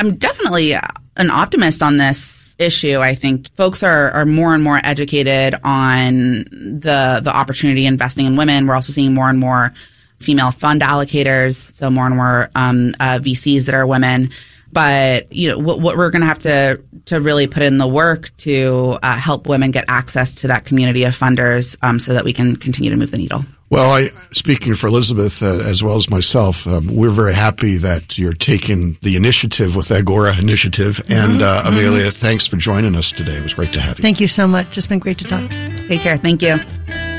I'm definitely an optimist on this issue. I think folks are more and more educated on the opportunity investing in women. We're also seeing more and more female fund allocators, so more and more VCs that are women. But what we're going to have to really put in the work to help women get access to that community of funders, so that we can continue to move the needle. Well, speaking for Elizabeth as well as myself, we're very happy that you're taking the initiative with Agora Initiative. And Amelia, thanks for joining us today. It was great to have you. Thank you so much. It's been great to talk. Take care. Thank you.